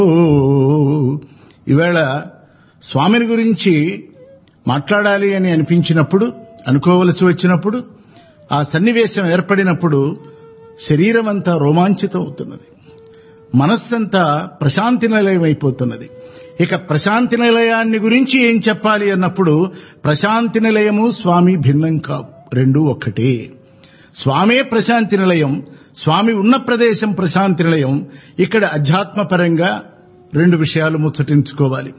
ఈవేళ స్వామిని గురించి మాట్లాడాలి అని అనిపించినప్పుడు, అనుకోవలసి వచ్చినప్పుడు, ఆ సన్నివేశం ఏర్పడినప్పుడు శరీరం అంతా రోమాంచితం అవుతున్నది, మనస్సంతా ప్రశాంతి నిలయమైపోతున్నది. ఇక ప్రశాంతి నిలయాన్ని గురించి ఏం చెప్పాలి అన్నప్పుడు ప్రశాంతి నిలయము స్వామి భిన్నం కావు, రెండూ ఒక్కటే. స్వామే ప్రశాంతి నిలయం, స్వామి ఉన్న ప్రదేశం ప్రశాంతి నిలయం. ఇక్కడ అధ్యాత్మపరంగా రెండు విషయాలు ముచ్చటించుకోవాలి.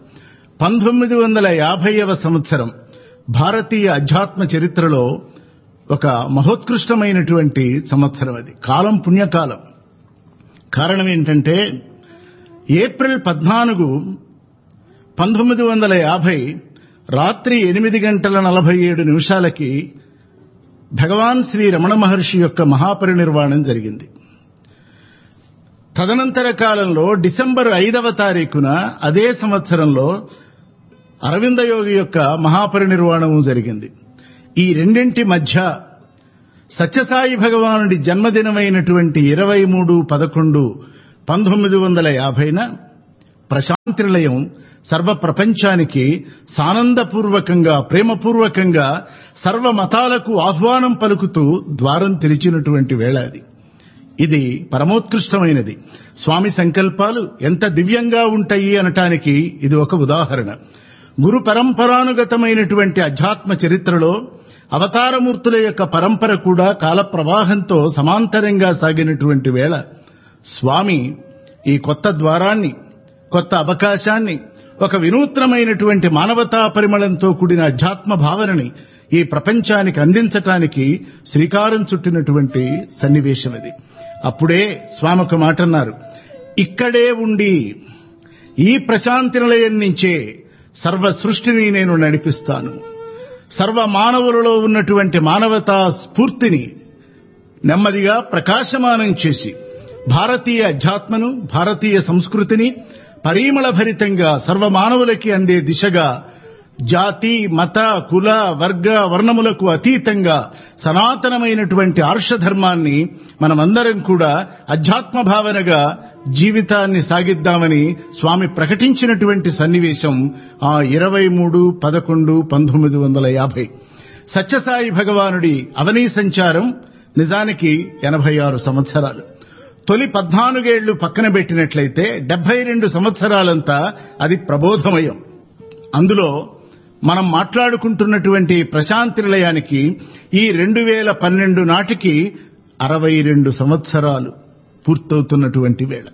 1950వ సంవత్సరం భారతీయ అధ్యాత్మ చరిత్రలో ఒక మహోత్కృష్టమైనటువంటి సంవత్సరం. అది కాలం పుణ్యకాలం. కారణం ఏంటంటే ఏప్రిల్ 14, 1950 రాత్రి 8:47 భగవాన్ శ్రీ రమణ మహర్షి యొక్క మహాపరినిర్వాణం జరిగింది. తదనంతర కాలంలో డిసెంబర్ 5వ తారీఖున అదే సంవత్సరంలో అరవింద యోగి యొక్క మహాపరినిర్వాణము జరిగింది. ఈ రెండింటి మధ్య సత్యసాయి భగవానుడి జన్మదినమైనటువంటి 23/11/1950న ప్రశాంతి నిలయం సర్వ ప్రపంచానికి సానందపూర్వకంగా, ప్రేమపూర్వకంగా సర్వ మతాలకు ఆహ్వానం పలుకుతూ ద్వారం తెరిచినటువంటి వేళ అది. ఇది పరమోత్కృష్టమైనది. స్వామి సంకల్పాలు ఎంత దివ్యంగా ఉంటాయి అనటానికి ఇది ఒక ఉదాహరణ. గురు పరంపరానుగతమైనటువంటి అధ్యాత్మ చరిత్రలో అవతారమూర్తుల యొక్క పరంపర కూడా కాల ప్రవాహంతో సమాంతరంగా సాగినటువంటి వేళ స్వామి ఈ కొత్త ద్వారాన్ని, కొత్త అవకాశాన్ని, ఒక వినూత్నమైనటువంటి మానవతా పరిమళంతో కూడిన అధ్యాత్మ భావనని ఈ ప్రపంచానికి అందించటానికి శ్రీకారం చుట్టినటువంటి సన్నివేశం ఇది. అప్పుడే స్వామి ఒక మాట అన్నారు, ఇక్కడే ఉండి ఈ ప్రశాంతి నిలయం నుంచే సర్వ సృష్టిని నేను నడిపిస్తాను. సర్వ మానవులలో ఉన్నటువంటి మానవతా స్ఫూర్తిని నెమ్మదిగా ప్రకాశమానం చేసి భారతీయ అధ్యాత్మను, భారతీయ సంస్కృతిని పరిమళ భరితంగా సర్వ మానవులకి అందే దిశగా జాతి, మత, కుల, వర్గ, వర్ణములకు అతీతంగా సనాతనమైనటువంటి ఆర్షధర్మాన్ని మనమందరం కూడా అధ్యాత్మ భావనగా జీవితాన్ని సాగిద్దామని స్వామి ప్రకటించినటువంటి సన్నివేశం ఆ 23/11/1950. సత్యసాయి భగవానుడి అవనీ సంచారం నిజానికి 86 సంవత్సరాలు. తొలి 14 ఏళ్లు పక్కన పెట్టినట్లయితే 72 సంవత్సరాలంతా అది ప్రబోధమయం. అందులో మనం మాట్లాడుకుంటున్నటువంటి ప్రశాంతి నిలయానికి ఈ 2012 నాటికి 62 సంవత్సరాలు పూర్తవుతున్నటువంటి వేళ.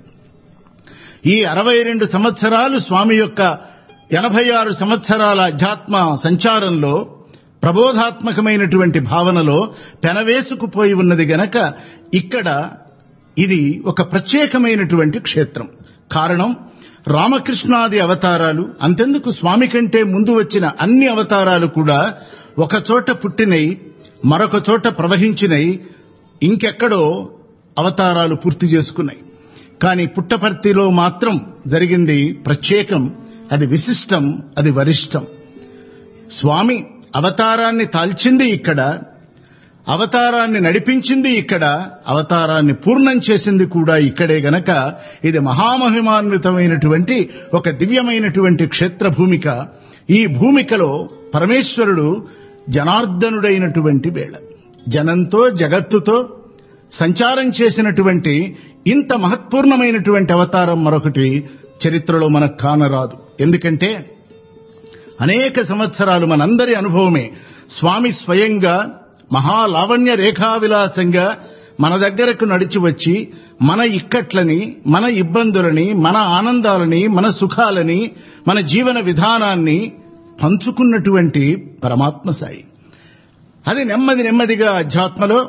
ఈ 62 సంవత్సరాలు స్వామి యొక్క 86 సంవత్సరాల అధ్యాత్మ సంచారంలో, ప్రబోధాత్మకమైనటువంటి భావనలో పెనవేసుకుపోయి ఉన్నది గనక ఇక్కడ ఇది ఒక ప్రత్యేకమైనటువంటి క్షేత్రం. కారణం, రామకృష్ణాది అవతారాలు, అంతెందుకు స్వామి కంటే ముందు వచ్చిన అన్ని అవతారాలు కూడా ఒక చోట పుట్టినై, మరొక చోట ప్రవహించినై, ఇంకెక్కడో అవతారాలు పూర్తి చేసుకున్నాయి. కానీ పుట్టపర్తిలో మాత్రం జరిగింది ప్రత్యేకం, అది విశిష్టం, అది వరిష్టం. స్వామి అవతారాన్ని తాల్చింది ఇక్కడ, అవతారాన్ని నడిపించింది ఇక్కడ, అవతారాన్ని పూర్ణం చేసింది కూడా ఇక్కడే గనక ఇది మహామహిమాన్వితమైనటువంటి ఒక దివ్యమైనటువంటి క్షేత్ర భూమిక. ఈ భూమికలో పరమేశ్వరుడు జనార్దనుడైనటువంటి వేళ, జనంతో జగత్తుతో సంచారం చేసినటువంటి ఇంత మహత్పూర్ణమైనటువంటి అవతారం మరొకటి చరిత్రలో మనకు కానరాదు. ఎందుకంటే అనేక సంవత్సరాలు మనందరి అనుభవమే స్వామి స్వయంగా మహాలావణ్య రేఖా విలాసంగా మన దగ్గరకు నడిచి వచ్చి మన ఇక్కట్లని, మన ఇబ్బందులని, మన ఆనందాలని, మన సుఖాలని, మన జీవన విధానాన్ని పంచుకున్నటువంటి పరమాత్మ సాయి. అది నెమ్మదిగా అధ్యాత్మలో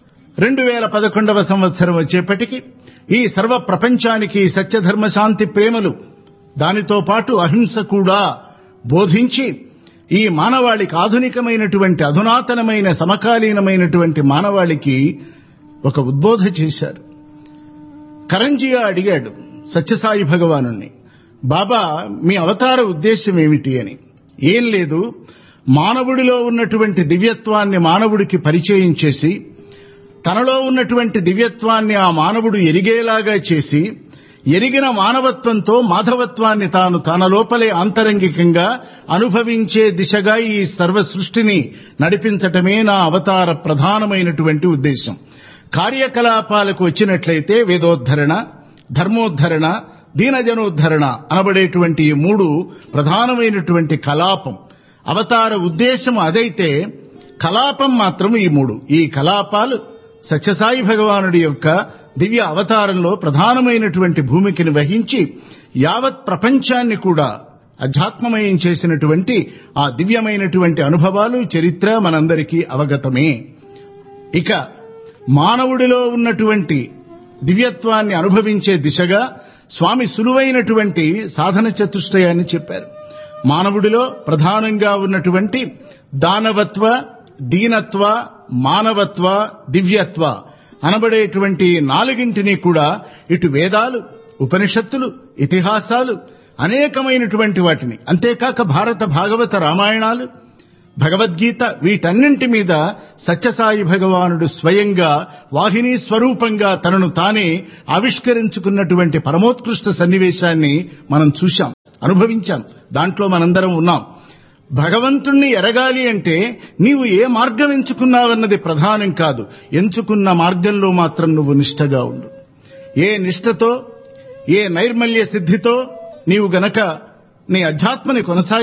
2011వ సంవత్సరం వచ్చేప్పటికి ఈ సర్వ ప్రపంచానికి సత్యధర్మ శాంతి ప్రేమలు, దానితో పాటు అహింస కూడా బోధించి ఈ మానవాళికి ఆధునికమైనటువంటి, అధునాతనమైన, సమకాలీనమైనటువంటి మానవాళికి ఒక ఉద్బోధ చేశారు. కరంజియా అడిగాడు సత్యసాయి భగవానుణ్ణి, బాబా మీ అవతార ఉద్దేశం ఏమిటి అని. ఏం లేదు, మానవుడిలో ఉన్నటువంటి దివ్యత్వాన్ని మానవుడికి పరిచయం చేసి, తనలో ఉన్నటువంటి దివ్యత్వాన్ని ఆ మానవుడు ఎరిగేలాగా చేసి, ఎరిగిన మానవత్వంతో మాధవత్వాన్ని తాను తన లోపలే ఆంతరంగికంగా అనుభవించే దిశగా ఈ సర్వ సృష్టిని నడిపించటమే నా అవతార ప్రధానమైనటువంటి ఉద్దేశం. కార్యకలాపాలకు వచ్చినట్లయితే వేదోద్ధరణ, ధర్మోద్ధరణ, దీనజనోద్ధరణ అనబడేటువంటి ఈ 3 ప్రధానమైనటువంటి కలాపం. అవతార ఉద్దేశం అదైతే కలాపం మాత్రం ఈ 3. ఈ కలాపాలు సత్యసాయి భగవానుడి యొక్క దివ్య అవతారంలో ప్రధానమైనటువంటి భూమికను వహించి యావత్ ప్రపంచాన్ని కూడా అధ్యాత్మమయం చేసినటువంటి ఆ దివ్యమైనటువంటి అనుభవాలు, చరిత్ర మనందరికీ అవగతమే. ఇక మానవుడిలో ఉన్నటువంటి దివ్యత్వాన్ని అనుభవించే దిశగా స్వామి సులువైనటువంటి సాధన చతుష్టయాన్ని చెప్పారు. మానవుడిలో ప్రధానంగా ఉన్నటువంటి దానవత్వ, దీనత్వ, మానవత్వ, దివ్యత్వ అనబడేటువంటి 4ంటిని కూడా ఇటు వేదాలు, ఉపనిషత్తులు, ఇతిహాసాలు అనేకమైనటువంటి వాటిని, అంతేకాక భారత, భాగవత, రామాయణాలు, భగవద్గీత వీటన్నింటి మీద సత్యసాయి భగవానుడు స్వయంగా వాహినీ స్వరూపంగా తనను తానే ఆవిష్కరించుకున్నటువంటి పరమోత్కృష్ట సన్నివేశాన్ని మనం చూశాం, అనుభవించాం. దాంట్లో మనందరం ఉన్నాం. భగవంతుణ్ణి ఎరగాలి అంటే నీవు ఏ మార్గం ఎంచుకున్నావన్నది ప్రధానం కాదు. ఎంచుకున్న మార్గంలో మాత్రం నువ్వు నిష్ఠగా ఉండు. ఏ నిష్ఠతో, ఏ నైర్మల్య సిద్ధితో నీవు గనక నీ అధ్యాత్మని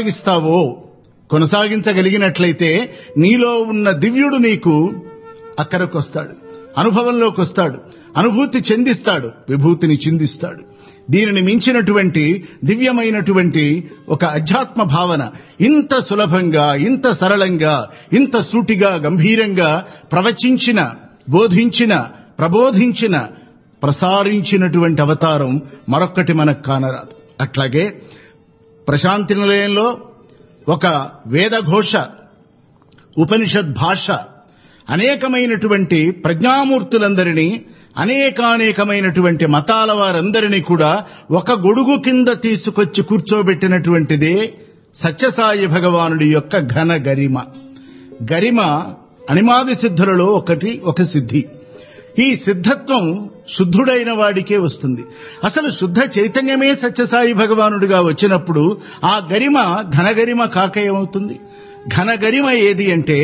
కొనసాగించగలిగినట్లయితే నీలో ఉన్న దివ్యుడు నీకు అక్కడికొస్తాడు, అనుభవంలోకి వస్తాడు, అనుభూతి చెందిస్తాడు, విభూతిని చిందిస్తాడు. దీనిని మించినటువంటి దివ్యమైనటువంటి ఒక అధ్యాత్మ భావన ఇంత సులభంగా, ఇంత సరళంగా, ఇంత సూటిగా, గంభీరంగా ప్రవచించిన, బోధించిన, ప్రబోధించిన, ప్రసారించినటువంటి అవతారం మరొక్కటి మనకు కానరాదు. అట్లాగే ప్రశాంతి నిలయంలో ఒక వేదఘోష, ఉపనిషద్ భాష, అనేకమైనటువంటి ప్రజ్ఞామూర్తులందరినీ, అనేకానేకమైనటువంటి మతాల వారందరినీ కూడా ఒక గొడుగు కింద తీసుకొచ్చి కూర్చోబెట్టినటువంటిదే సత్యసాయి భగవానుడి యొక్క ఘన గరిమ. గరిమ అనిమాది సిద్ధులలో ఒక సిద్ధి. ఈ సిద్ధత్వం శుద్ధుడైన వాడికే వస్తుంది. అసలు శుద్ధ చైతన్యమే సత్యసాయి భగవానుడిగా వచ్చినప్పుడు ఆ గరిమ ఘనగరిమ కాక ఏమవుతుంది? ఘనగరిమ ఏది అంటే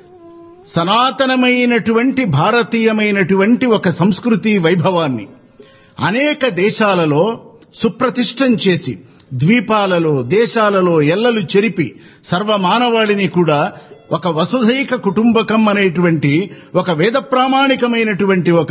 సనాతనమైనటువంటి భారతీయమైనటువంటి ఒక సంస్కృతి వైభవాన్ని అనేక దేశాలలో సుప్రతిష్టం చేసి, ద్వీపాలలో, దేశాలలో ఎల్లలు చెరిపి సర్వమానవాళిని కూడా ఒక వసుధైక కుటుంబకం అనేటువంటి ఒక వేద ప్రామాణికమైనటువంటి ఒక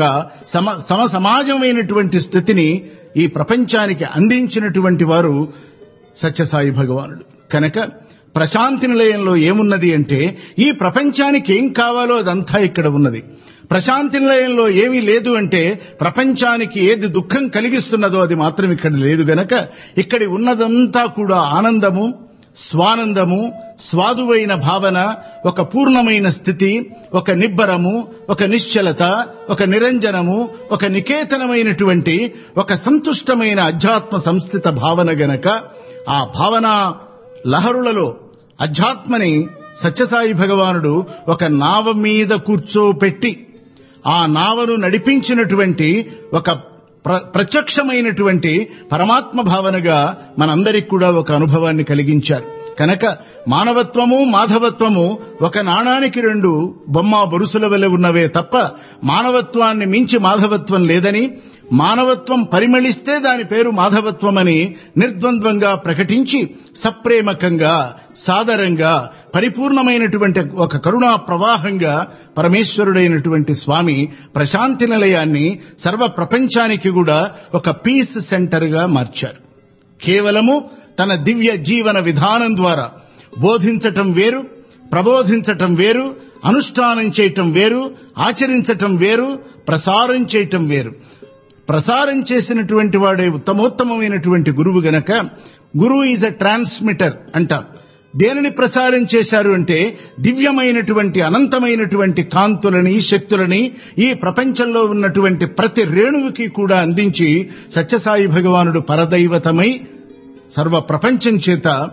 సమాజమైనటువంటి స్థితిని ఈ ప్రపంచానికి అందించినటువంటి వారు సత్యసాయి భగవానుడు. కనుక ప్రశాంతి నిలయంలో ఏమున్నది అంటే ఈ ప్రపంచానికి ఏం కావాలో అదంతా ఇక్కడ ఉన్నది. ప్రశాంతి నిలయంలో ఏమీ లేదు అంటే ప్రపంచానికి ఏది దుఃఖం కలిగిస్తున్నదో అది మాత్రం ఇక్కడ లేదు. గనక ఇక్కడి ఉన్నదంతా కూడా ఆనందము, స్వానందము, స్వాదువైన భావన, ఒక పూర్ణమైన స్థితి, ఒక నిబ్బరము, ఒక నిశ్చలత, ఒక నిరంజనము, ఒక నికేతనమైనటువంటి ఒక సంతుష్టమైన అధ్యాత్మ సంస్థిత భావన. గనక ఆ భావన లహరులలో అధ్యాత్మని సత్యసాయి భగవానుడు ఒక నావ మీద కూర్చోపెట్టి ఆ నావను నడిపించినటువంటి ఒక ప్రత్యక్షమైనటువంటి పరమాత్మ భావనగా మనందరికి కూడా ఒక అనుభవాన్ని కలిగించారు. కనుక మానవత్వము, మాధవత్వము ఒక నాణానికి 2 బొమ్మ బొరుసుల వలె ఉన్నవే తప్ప మానవత్వాన్ని మించి మాధవత్వం లేదని, మానవత్వం పరిమళిస్తే దాని పేరు మాధవత్వమని నిర్ద్వంద్వంగా ప్రకటించి సప్రేమకంగా, సాదరంగా, పరిపూర్ణమైనటువంటి ఒక కరుణా ప్రవాహంగా పరమేశ్వరుడైనటువంటి స్వామి ప్రశాంతి నిలయాన్ని సర్వ ప్రపంచానికి కూడా ఒక పీస్ సెంటర్ గా మార్చారు. కేవలము తన దివ్య జీవన విధానం ద్వారా బోధించటం వేరు, ప్రబోధించటం వేరు, అనుష్ఠానం చేయటం వేరు, ఆచరించటం వేరు, ప్రసారం చేయటం వేరు. ప్రసారం చేసినటువంటి వాడే ఉత్తమోత్తమైనటువంటి గురువు గనక గురువు ఈజ్ ఎ ట్రాన్స్మిటర్ అంటాం. దేనిని ప్రసారం చేశారు అంటే దివ్యమైనటువంటి అనంతమైనటువంటి కాంతులని, శక్తులని ఈ ప్రపంచంలో ఉన్నటువంటి ప్రతి రేణువుకి కూడా అందించి సత్యసాయి భగవానుడు పరదైవతమై సర్వ ప్రపంచం చేత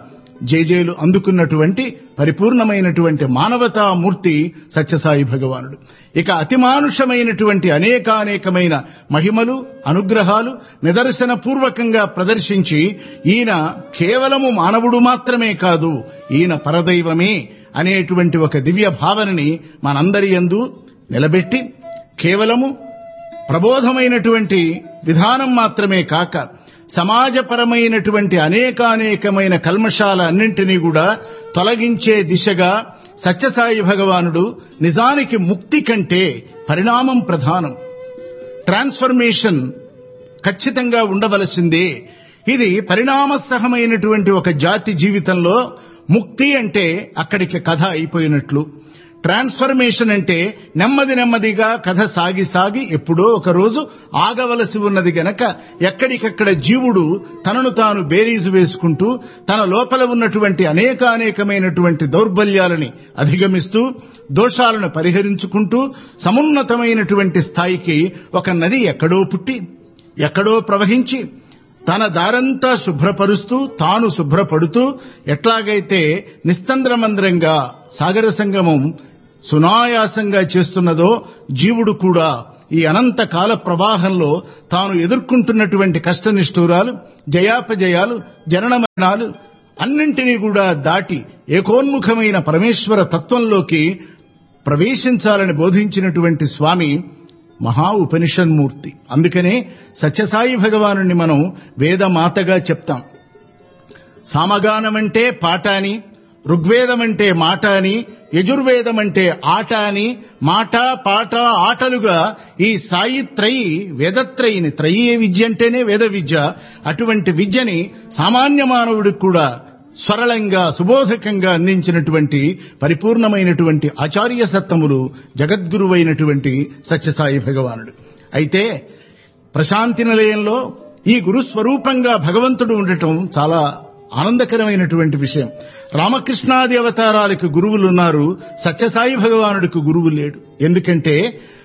జేజేలు అందుకున్నటువంటి పరిపూర్ణమైనటువంటి మానవతామూర్తి సత్యసాయి భగవానుడు. ఇక అతిమానుషమైనటువంటి అనేకానేకమైన మహిమలు, అనుగ్రహాలు నిదర్శన పూర్వకంగా ప్రదర్శించి ఈయన కేవలము మానవుడు మాత్రమే కాదు, ఈయన పరదైవమే అనేటువంటి ఒక దివ్య భావనని మనందరి యందు నిలబెట్టి కేవలము ప్రబోధమైనటువంటి విధానం మాత్రమే కాక సమాజపరమైనటువంటి అనేకానేకమైన కల్మషాల అన్నింటినీ కూడా తొలగించే దిశగా సత్యసాయి భగవానుడు నిజానికి ముక్తి కంటే పరిణామం ప్రధానం, ట్రాన్స్ఫర్మేషన్ ఖచ్చితంగా ఉండవలసిందే. ఇది పరిణామసహమైనటువంటి ఒక జాతి జీవితంలో ముక్తి అంటే అక్కడికి కథ అయిపోయినట్లు, ట్రాన్స్ఫర్మేషన్ అంటే నెమ్మది నెమ్మదిగా కథ సాగి సాగి ఎప్పుడో ఒక రోజు ఆగవలసి ఉన్నది గనక ఎక్కడికక్కడ జీవుడు తనను తాను బేరీజు వేసుకుంటూ తన లోపల ఉన్నటువంటి అనేకానేకమైనటువంటి దౌర్బల్యాలని అధిగమిస్తూ దోషాలను పరిహరించుకుంటూ సమున్నతమైనటువంటి స్థాయికి ఒక నది ఎక్కడో పుట్టి ఎక్కడో ప్రవహించి తన దారంతా శుభ్రపరుస్తూ తాను శుభ్రపడుతూ ఎట్లాగైతే నిస్తంద్రమంద్రంగా సాగర సంగమం సునాయాసంగా చేస్తున్నదో జీవుడు కూడా ఈ అనంత కాల ప్రవాహంలో తాను ఎదుర్కొంటున్నటువంటి కష్టనిష్ఠూరాలు, జయాపజయాలు, జనన మరణాలు అన్నింటినీ కూడా దాటి ఏకోన్ముఖమైన పరమేశ్వర తత్వంలోకి ప్రవేశించాలని బోధించినటువంటి స్వామి మహా ఉపనిషన్మూర్తి. అందుకనే సత్యసాయి భగవానుని మనం వేదమాతగా చెప్తాం. సామగానమంటే పాట అని, ఋగ్వేదమంటే మాట అని, యజుర్వేదమంటే ఆట అని, మాట పాట ఆటలుగా ఈ సాయి త్రయి వేదత్రయిని, త్రయీ విద్య అంటేనే వేద విద్య, అటువంటి విద్యని సామాన్య మానవుడికి కూడా స్వరళంగా సుబోధకంగా అందించినటువంటి పరిపూర్ణమైనటువంటి ఆచార్య సత్తములు జగద్గురువైనటువంటి సత్యసాయి భగవానుడు. అయితే ప్రశాంతి నిలయంలో ఈ గురుస్వరూపంగా భగవంతుడు ఉండటం చాలా ఆనందకరమైనటువంటి విషయం. రామకృష్ణాది అవతారాలకు గురువులున్నారు, సత్యసాయి భగవానుడికి గురువు లేడు. ఎందుకంటే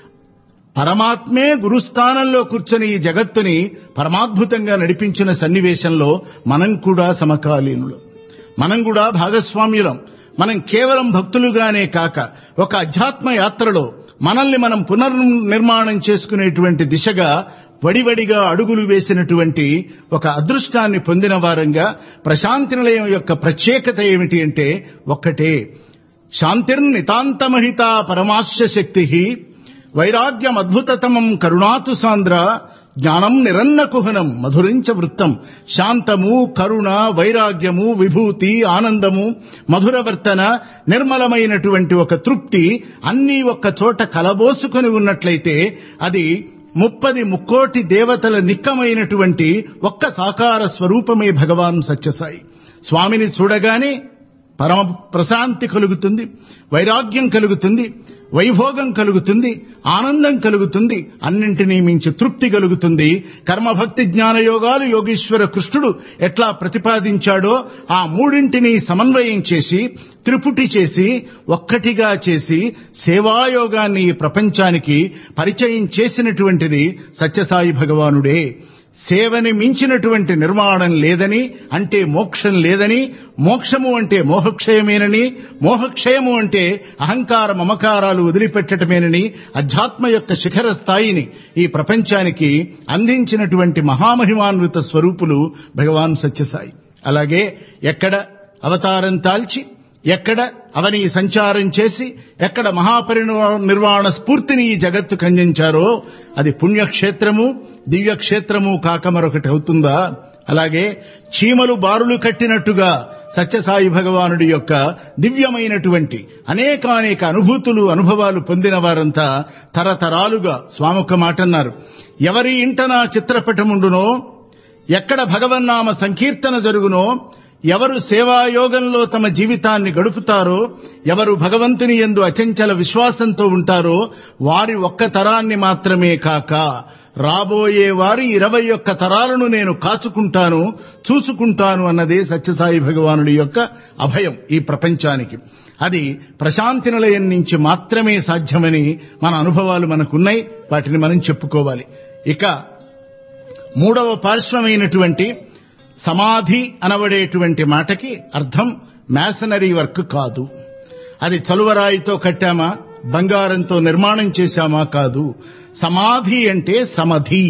పరమాత్మే గురుస్థానంలో కూర్చొని ఈ జగత్తుని పరమాద్భుతంగా నడిపించిన సన్నివేశంలో మనం కూడా సమకాలీనులు, మనం కూడా భాగస్వామ్యులం. మనం కేవలం భక్తులుగానే కాక ఒక అధ్యాత్మ యాత్రలో మనల్ని మనం పునర్నిర్మాణం చేసుకునేటువంటి దిశగా వడివడిగా అడుగులు వేసినటువంటి ఒక అదృష్టాన్ని పొందిన వారంగా ప్రశాంతి నిలయం యొక్క ప్రత్యేకత ఏమిటి అంటే ఒక్కటే, శాంతిర్నితాంతమహితా పరమాశ్య శక్తి, వైరాగ్యమద్భుతతమం కరుణాతు సాంద్ర, జ్ఞానం నిరన్నకుహనం మధురించ వృత్తం. శాంతము, కరుణ, వైరాగ్యము, విభూతి, ఆనందము, మధురవర్తన, నిర్మలమైనటువంటి ఒక తృప్తి అన్నీ ఒక్క చోట కలబోసుకొని ఉన్నట్లయితే అది 30 దేవతల నిక్కమైనటువంటి ఒక్క సాకార స్వరూపమే భగవాన్ సత్యసాయి. స్వామిని చూడగానే పరమ ప్రశాంతి కలుగుతుంది, వైరాగ్యం కలుగుతుంది, వైభోగం కలుగుతుంది, ఆనందం కలుగుతుంది, అన్నింటినీ మించి తృప్తి కలుగుతుంది. కర్మభక్తి జ్ఞానయోగాలు యోగీశ్వర కృష్ణుడు ఎట్లా ప్రతిపాదించాడో ఆ మూడింటినీ సమన్వయం చేసి త్రిపుటి చేసి ఒక్కటిగా చేసి సేవాయోగాన్ని ఈ ప్రపంచానికి పరిచయం చేసినటువంటిది సత్యసాయి భగవానుడే. సేవని మించినటువంటి నిర్మాణం లేదని, అంటే మోక్షం లేదని, మోక్షము అంటే మోహక్షయమేనని, మోహక్షయము అంటే అహంకార మమకారాలు వదిలిపెట్టటమేనని అధ్యాత్మ యొక్క శిఖర స్థాయిని ఈ ప్రపంచానికి అందించినటువంటి మహామహిమాన్విత స్వరూపులు భగవాన్ సత్యసాయి. అలాగే ఎక్కడ అవతారం తాల్చి, ఎక్కడ అవని సంచారం చేసి, ఎక్కడ మహాపరినిర్వాణ స్ఫూర్తిని ఈ జగత్తుకు అందించారో అది పుణ్యక్షేత్రము, దివ్యక్షేత్రము కాక మరొకటి అవుతుందా? అలాగే చీమలు బారులు కట్టినట్టుగా సత్యసాయి భగవానుడి యొక్క దివ్యమైనటువంటి అనేకానేక అనుభూతులు అనుభవాలు పొందిన వారంతా తరతరాలుగా స్వామి ఒక మాట అన్నారు, ఎవరి ఇంట నా చిత్రపటముండునో, ఎక్కడ భగవన్నామ సంకీర్తన జరుగునో, ఎవరు సేవాయోగంలో తమ జీవితాన్ని గడుపుతారో, ఎవరు భగవంతుని యందు అచంచల విశ్వాసంతో ఉంటారో వారి ఒక్క తరాన్ని మాత్రమే కాక రాబోయే వారి 21 తరాలను నేను కాచుకుంటాను, చూసుకుంటాను అన్నదే సత్యసాయి భగవానుడి యొక్క అభయం ఈ ప్రపంచానికి. అది ప్రశాంతి నిలయం నుంచి మాత్రమే సాధ్యమని మన అనుభవాలు మనకున్నాయి, వాటిని మనం చెప్పుకోవాలి. ఇక మూడవ పార్శ్వమైనటువంటి సమాధి అనబడేటువంటి మాటకి అర్థం మ్యాసనరీ వర్క్ కాదు. అది చలువరాయితో కట్టామా, బంగారంతో నిర్మాణం చేశామా కాదు. సమాధి అంటే సమధి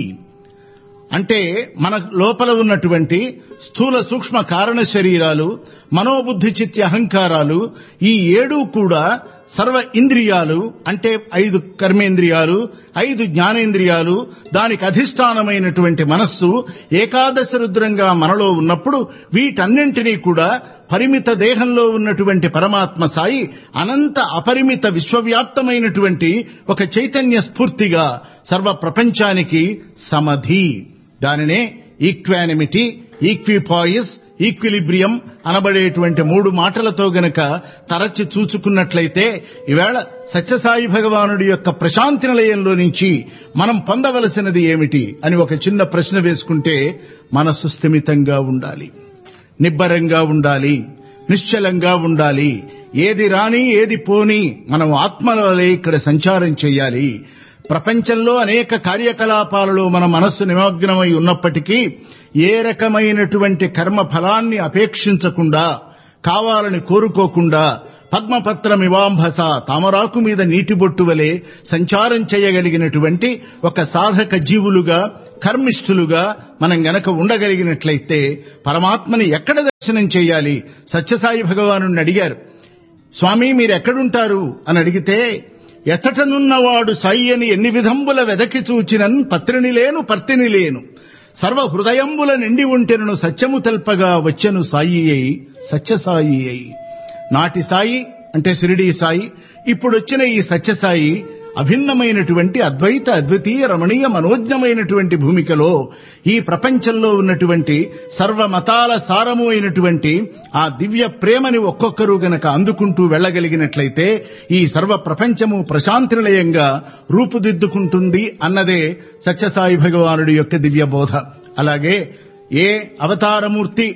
అంటే మన లోపల ఉన్నటువంటి స్థూల సూక్ష్మ కారణ శరీరాలు, మనోబుద్ధి చిత్త అహంకారాలు, ఈ 7 కూడా సర్వ ఇంద్రియాలు అంటే 5 కర్మేంద్రియాలు, 5 జ్ఞానేంద్రియాలు, దానికి అధిష్టానమైనటువంటి మనస్సు ఏకాదశ రుద్రంగా మనలో ఉన్నప్పుడు వీటన్నింటినీ కూడా పరిమిత దేహంలో ఉన్నటువంటి పరమాత్మ సాయి అనంత అపరిమిత విశ్వవ్యాప్తమైనటువంటి ఒక చైతన్య స్ఫూర్తిగా సర్వ ప్రపంచానికి సమధి, దానినే ఈక్వానిమిటీ, ఈక్విపాయిస్, ఈక్విలిబ్రియం అనబడేటువంటి 3 మాటలతో గనక తరచి చూచుకున్నట్లయితే ఈవేళ సత్యసాయి భగవానుడి యొక్క ప్రశాంతి నిలయంలో నుంచి మనం పొందవలసినది ఏమిటి అని ఒక చిన్న ప్రశ్న వేసుకుంటే, మనస్సు స్థిమితంగా ఉండాలి, నిబ్బరంగా ఉండాలి, నిశ్చలంగా ఉండాలి. ఏది రాని ఏది పోని మనం ఆత్మల వలె ఇక్కడ సంచారం చేయాలి. ప్రపంచంలో అనేక కార్యకలాపాలలో మన మనస్సు నిమగ్నమై ఉన్నప్పటికీ ఏ రకమైనటువంటి కర్మ ఫలాన్ని అపేక్షించకుండా, కావాలని కోరుకోకుండా పద్మపత్రమివాంభస తామరాకు మీద నీటిబొట్టు వలె సంచారం చేయగలిగినటువంటి ఒక సాధక జీవులుగా, కర్మిష్ఠులుగా మనం గనక ఉండగలిగినట్లయితే పరమాత్మని ఎక్కడ దర్శనం చేయాలి? సత్యసాయి భగవానుడిని అడిగారు, స్వామి మీరెక్కడుంటారు అని అడిగితే, ఎచటనున్నవాడు సాయి అని ఎన్ని విధంబుల వెదకి చూచినన్ పత్రిని లేను పర్తిని లేను, సర్వ హృదయంబుల నిండి ఉంటెనను సత్యము తెల్పగా వచ్చెను సాయి అయి సత్యసాయి అయి. నాటి సాయి అంటే షిరిడీ సాయి, ఇప్పుడొచ్చిన ఈ సత్యసాయి అభిన్నమైనటువంటి అద్వైత అద్వితీయ రమణీయ మనోజ్ఞమైనటువంటి భూమికలో ఈ ప్రపంచంలో ఉన్నటువంటి సర్వ మతాల సారము అయినటువంటి ఆ దివ్య ప్రేమని ఒక్కొక్కరు గనక అందుకుంటూ వెళ్లగలిగినట్లయితే ఈ సర్వ ప్రపంచము ప్రశాంతి నిలయంగా రూపుదిద్దుకుంటుంది అన్నదే సత్యసాయి భగవానుడి యొక్క దివ్య బోధ. అలాగే ఏ అవతారమూర్తి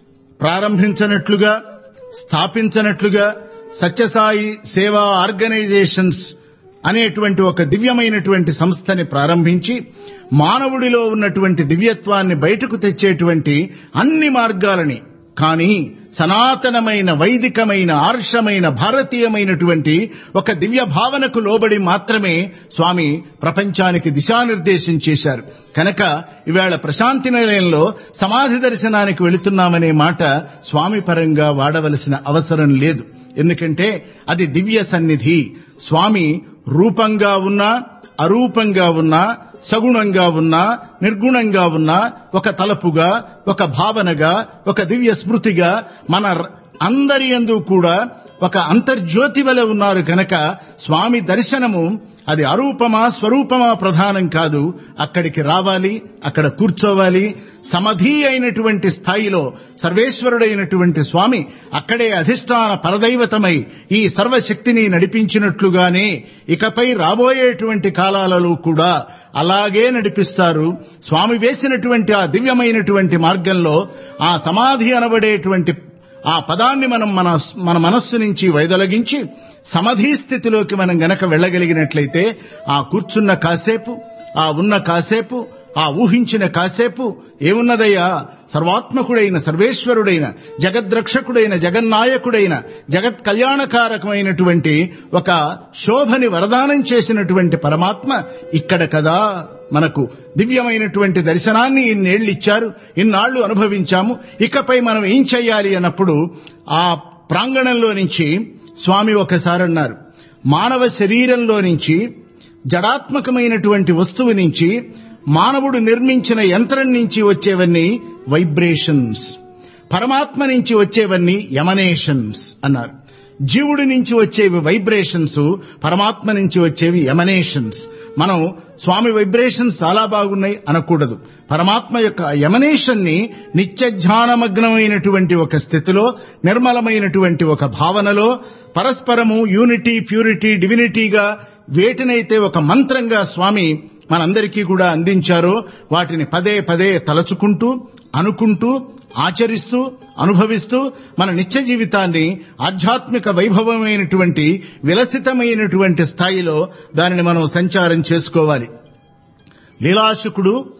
ప్రారంభించనట్లుగా, స్థాపించనట్లుగా సత్యసాయి సేవా ఆర్గనైజేషన్స్ అనేటువంటి ఒక దివ్యమైనటువంటి సంస్థని ప్రారంభించి మానవుడిలో ఉన్నటువంటి దివ్యత్వాన్ని బయటకు తెచ్చేటువంటి అన్ని మార్గాలని, కానీ సనాతనమైన వైదికమైన ఆర్షమైన భారతీయమైనటువంటి ఒక దివ్య భావనకు లోబడి మాత్రమే స్వామి ప్రపంచానికి దిశానిర్దేశం చేశారు. కనుక ఈవేళ ప్రశాంతి నిలయంలో సమాధి దర్శనానికి వెళుతున్నామనే మాట స్వామి పరంగా వాడవలసిన అవసరం లేదు. ఎందుకంటే అది దివ్య సన్నిధి. స్వామి రూపంగా ఉన్నా, అరూపంగా ఉన్నా, సగుణంగా ఉన్నా, నిర్గుణంగా ఉన్నా, ఒక తలపుగా, ఒక భావనగా, ఒక దివ్య స్మృతిగా మన అందరి యందు కూడా ఒక అంతర్జ్యోతి వలె ఉన్నారు. కనుక స్వామి దర్శనము అది అరూపమా స్వరూపమా ప్రధానం కాదు. అక్కడికి రావాలి, అక్కడ కూర్చోవాలి. సమధి అయినటువంటి స్థాయిలో సర్వేశ్వరుడైనటువంటి స్వామి అక్కడే అధిష్టాన పరదైవతమై ఈ సర్వశక్తిని నడిపించినట్లుగానే ఇకపై రాబోయేటువంటి కాలాలలో కూడా అలాగే నడిపిస్తారు. స్వామి వేసినటువంటి ఆ దివ్యమైనటువంటి మార్గంలో ఆ సమాధి అనబడేటువంటి ఆ పదాన్ని మనం మన మనస్సు నుంచి వైదొలగించి సమాధి స్థితిలోకి మనం గనక వెళ్ళగలిగినట్లయితే ఆ కూర్చున్న కాసేపు, ఆ ఉన్న కాసేపు, ఆ ఊహించిన కాసేపు ఏమున్నదయ్యా, సర్వాత్మకుడైన సర్వేశ్వరుడైన జగద్రక్షకుడైన జగన్నాయకుడైన జగత్ కళ్యాణకారకమైనటువంటి ఒక శోభని వరదానం చేసినటువంటి పరమాత్మ ఇక్కడ కదా మనకు దివ్యమైనటువంటి దర్శనాన్ని ఇన్నేళ్లిచ్చారు, ఇన్నాళ్లు అనుభవించాము. ఇకపై మనం ఏం చెయ్యాలి అన్నప్పుడు ఆ ప్రాంగణంలో నుంచి స్వామి ఒకసారి అన్నారు, మానవ శరీరంలో నుంచి జడాత్మకమైనటువంటి వస్తువు నుంచి మానవుడు నిర్మించిన యంత్రం నుంచి వచ్చేవన్నీ వైబ్రేషన్స్, పరమాత్మ నుంచి వచ్చేవన్నీ ఎమనేషన్స్ అన్నారు. జీవుడి నుంచి వచ్చేవి వైబ్రేషన్స్, పరమాత్మ నుంచి వచ్చేవి ఎమనేషన్స్. మనం స్వామి వైబ్రేషన్స్ చాలా బాగున్నాయి అనకూడదు. పరమాత్మ యొక్క ఎమనేషన్ ని నిత్య ధ్యానమగ్నమైనటువంటి ఒక స్థితిలో, నిర్మలమైనటువంటి ఒక భావనలో పరస్పరము యూనిటీ, ప్యూరిటీ, డివినిటీగా వేటినైతే ఒక మంత్రంగా స్వామి మనందరికీ కూడా అందించారో వాటిని పదే పదే తలచుకుంటూ, అనుకుంటూ, ఆచరిస్తూ, అనుభవిస్తూ మన నిత్య జీవితాన్ని ఆధ్యాత్మిక వైభవమైనటువంటి విలసితమైనటువంటి స్థాయిలో దానిని మనం సంచారం చేసుకోవాలి. లీలాశుకుడు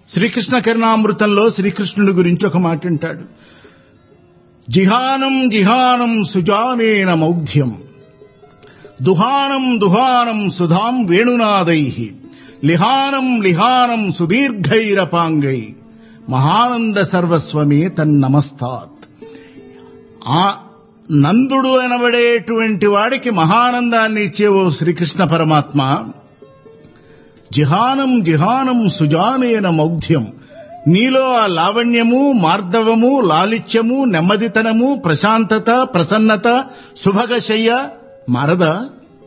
శ్రీకృష్ణ కరుణామృతంలో శ్రీకృష్ణుడి గురించి ఒక మాట అంటాడు. జిహానం జిహానం సుజానేన మౌఢ్యం దుహానం దుహానం సుధాం వేణునాదైః లిహానం లిహానం సుదీర్ఘైరపాంగై మహానంద సర్వస్వమే తన్నమస్తాత్. ఆ నందుడు అనబడేటువంటి వాడికి మహానందాన్ని ఇచ్చేవో శ్రీకృష్ణ పరమాత్మ, జిహానం జిహానం సుజానేన మౌఢ్యం, నీలో ఆ లావణ్యము, మార్దవము, లాలిత్యము, నెమ్మదితనము, ప్రశాంతత, ప్రసన్నత, సుభగశయ్య మారదా?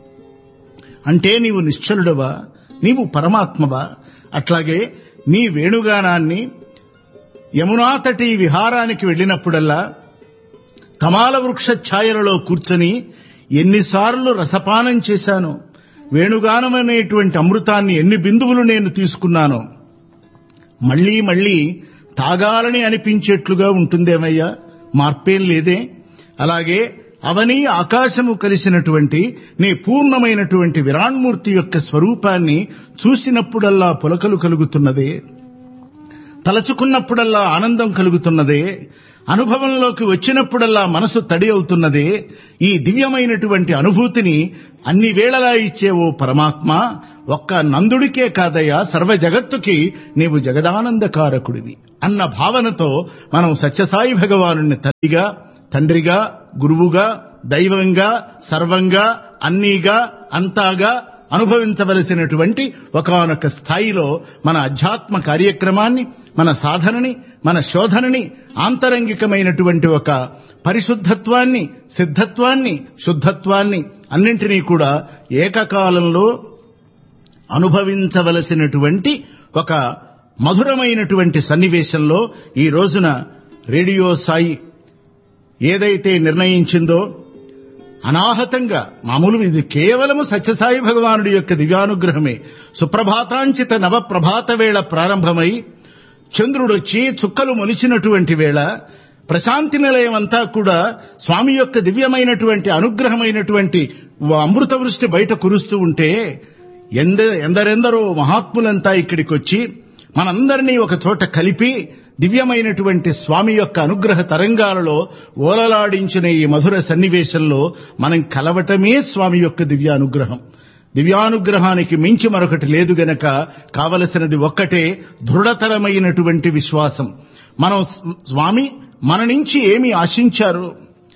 అంటే నీవు నిశ్చలుడవా? నీవు పరమాత్మవా? అట్లాగే నీ వేణుగానాన్ని యమునా తటి విహారానికి వెళ్ళినప్పుడల్లా కమాల వృక్ష ఛాయలలో కూర్చొని ఎన్నిసార్లు రసపానం చేశానో, వేణుగానం అనేటువంటి అమృతాన్ని ఎన్ని బిందువులు నేను తీసుకున్నానో, మళ్లీ మళ్లీ తాగాలని అనిపించేట్లుగా ఉంటుందేమయ్యా, మార్పేం లేదే. అలాగే అవని ఆకాశము కలిసినటువంటి నీ పూర్ణమైనటువంటి విరాణ్మూర్తి యొక్క స్వరూపాన్ని చూసినప్పుడల్లా పులకలు కలుగుతున్నదే, తలచుకున్నప్పుడల్లా ఆనందం కలుగుతున్నదే, అనుభవంలోకి వచ్చినప్పుడల్లా మనసు తడి అవుతున్నదే. ఈ దివ్యమైనటువంటి అనుభూతిని అన్ని వేళలా ఇచ్చేవో పరమాత్మ, ఒక్క నందుడికే కాదయ్యా, సర్వ జగత్తుకి నీవు జగదానందకారకుడివి అన్న భావనతో మనం సత్యసాయి భగవానుని తల్లిగా, తండ్రిగా, గురువుగా, దైవంగా, సర్వంగా, అన్నీగా, అంతాగా అనుభవించవలసినటువంటి ఒకానొక స్థాయిలో మన అధ్యాత్మ కార్యక్రమాన్ని, మన సాధనని, మన శోధనని, ఆంతరంగికమైనటువంటి ఒక పరిశుద్ధత్వాన్ని, సిద్ధత్వాన్ని, శుద్ధత్వాన్ని అన్నింటినీ కూడా ఏకకాలంలో అనుభవించవలసినటువంటి ఒక మధురమైనటువంటి సన్నివేశంలో ఈ రోజున రేడియో సాయి ఏదైతే నిర్ణయించిందో, అనాహతంగా మామూలు ఇది కేవలము సత్యసాయి భగవానుడి యొక్క దివ్యానుగ్రహమే. సుప్రభాతాంచిత నవ ప్రభాత వేళ ప్రారంభమై చంద్రుడొచ్చి చుక్కలు మొలిచినటువంటి వేళ ప్రశాంతి నిలయం అంతా కూడా స్వామి యొక్క దివ్యమైనటువంటి అనుగ్రహమైనటువంటి అమృత వృష్టి బయట కురుస్తూ ఉంటే ఎందరెందరో మహాత్ములంతా ఇక్కడికి వచ్చి మనందరినీ ఒక చోట కలిపి దివ్యమైనటువంటి స్వామి యొక్క అనుగ్రహ తరంగాలలో ఓలలాడించిన ఈ మధుర సన్నివేశంలో మనం కలవటమే స్వామి యొక్క దివ్యానుగ్రహం. దివ్యానుగ్రహానికి మించి మరొకటి లేదు గనక కావలసినది ఒక్కటే, దృఢతరమైనటువంటి విశ్వాసం. మనం స్వామి మన నుంచి ఏమి ఆశించారో,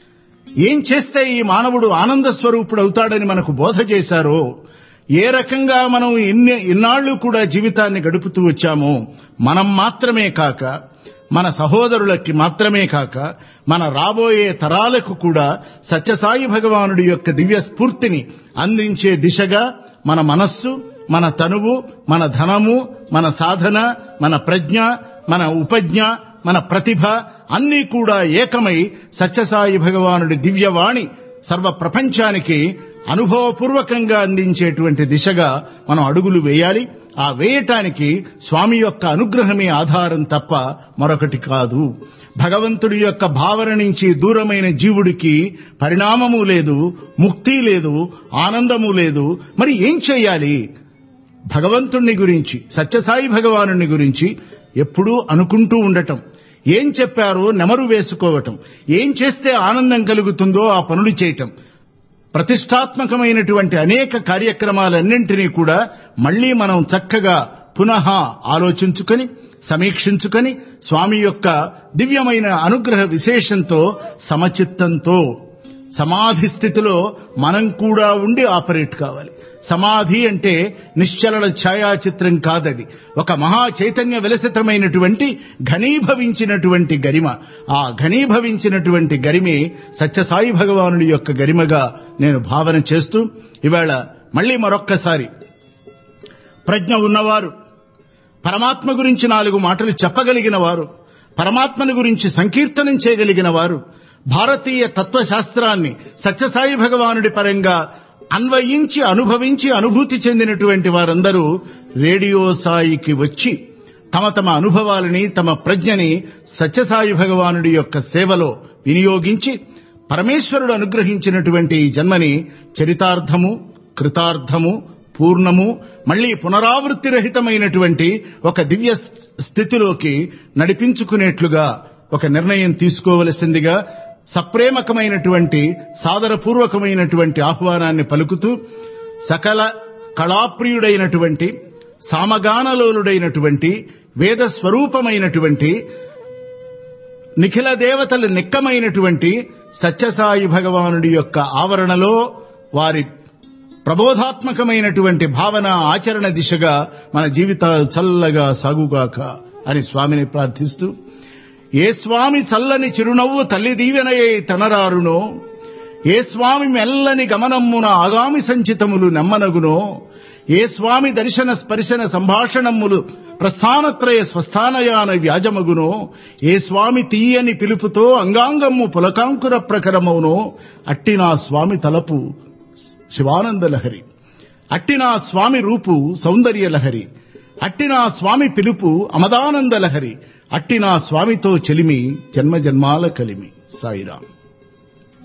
ఏం చేస్తే ఈ మానవుడు ఆనంద స్వరూపుడు అవుతాడని మనకు బోధ చేశారో, ఏ రకంగా మనం ఇన్నాళ్లు కూడా జీవితాన్ని గడుపుతూ వచ్చామో, మనం మాత్రమే కాక, మన సహోదరులకి మాత్రమే కాక, మన రాబోయే తరాలకు కూడా సత్యసాయి భగవానుడి యొక్క దివ్య స్ఫూర్తిని అందించే దిశగా మన మనస్సు, మన తనువు, మన ధనము, మన సాధన, మన ప్రజ్ఞ, మన ఉపజ్ఞ, మన ప్రతిభ అన్నీ కూడా ఏకమై సత్యసాయి భగవానుడి దివ్యవాణి సర్వ ప్రపంచానికి అనుభవపూర్వకంగా అందించేటువంటి దిశగా మనం అడుగులు వేయాలి. ఆ వేయటానికి స్వామి యొక్క అనుగ్రహమే ఆధారం తప్ప మరొకటి కాదు. భగవంతుడి యొక్క భావన నుంచి దూరమైన జీవుడికి పరిణామము లేదు, ముక్తి లేదు, ఆనందము లేదు. మరి ఏం చేయాలి? భగవంతుణ్ణి గురించి, సత్యసాయి భగవానుని గురించి ఎప్పుడూ అనుకుంటూ ఉండటం, ఏం చెప్పారో నెమరు వేసుకోవటం, ఏం చేస్తే ఆనందం కలుగుతుందో ఆ పనులు చేయటం, ప్రతిష్టాత్మకమైనటువంటి అనేక కార్యక్రమాలన్నింటినీ కూడా మళ్లీ మనం చక్కగా పునః ఆలోచించుకొని, సమీక్షించుకొని, స్వామి యొక్క దివ్యమైన అనుగ్రహ విశేషంతో, సమచిత్తంతో, సమాధి స్థితిలో మనం కూడా ఉండి ఆపరేట్ కావాలి. సమాధి అంటే నిశ్చలన ఛాయాచిత్రం కాదది, ఒక మహా చైతన్య విలసితమైనటువంటి ఘనీభవించినటువంటి గరిమ. ఆ ఘనీభవించినటువంటి గరిమే సత్యసాయి భగవానుడి యొక్క గరిమగా నేను భావన చేస్తూ, ఇవాళ మళ్లీ మరొక్కసారి ప్రజ్ఞ ఉన్నవారు, పరమాత్మ గురించి 4 మాటలు చెప్పగలిగిన వారు, పరమాత్మను గురించి సంకీర్తనం చేయగలిగిన వారు, భారతీయ తత్వశాస్త్రాన్ని సత్యసాయి భగవానుడి పరంగా అన్వయించి, అనుభవించి, అనుభూతి చెందినటువంటి వారందరూ రేడియో సాయికి వచ్చి తమ తమ అనుభవాలని, తమ ప్రజ్ఞని సత్యసాయి భగవానుడి యొక్క సేవలో వినియోగించి పరమేశ్వరుడు అనుగ్రహించినటువంటి ఈ జన్మని చరితార్థము, కృతార్థము, పూర్ణము, మళ్లీ పునరావృత్తి రహితమైనటువంటి ఒక దివ్య స్థితిలోకి నడిపించుకునేట్లుగా ఒక నిర్ణయం తీసుకోవలసిందిగా సప్రేమకమైనటువంటి సాదరపూర్వకమైనటువంటి ఆహ్వానాన్ని పలుకుతూ సకల కళాప్రియుడైనటువంటి సామగానలోలుడైనటువంటి వేద స్వరూపమైనటువంటి నిఖిల దేవతలు నిక్కమైనటువంటి సత్యసాయి భగవానుడి యొక్క ఆవరణలో వారి ప్రబోధాత్మకమైనటువంటి భావన ఆచరణ దిశగా మన జీవితాలు చల్లగా సాగుగాక అని స్వామిని ప్రార్థిస్తూ, ఏ స్వామి చల్లని చిరునవ్వు తల్లి దీవెనయే తనరారునో, ఏ స్వామి మెల్లని గమనమ్మున ఆగామి సంచితములు నెమ్మనగునో, ఏ స్వామి దర్శన స్పర్శన సంభాషణములు ప్రస్థానత్రయ స్వస్థానయాన వ్యాజమగునో, ఏ స్వామి తీయని పిలుపుతో అంగాంగమ్ము పులకాంకుర ప్రకరమవునో, అట్టి నా స్వామి తలపు శివానందలహరి, అట్టి నా స్వామి రూపు సౌందర్యలహరి, అట్టి నా స్వామి పిలుపు అమదానందలహరి, అట్టి నా స్వామితో చెలిమి జన్మ జన్మాల కలిమి. సాయిరాం.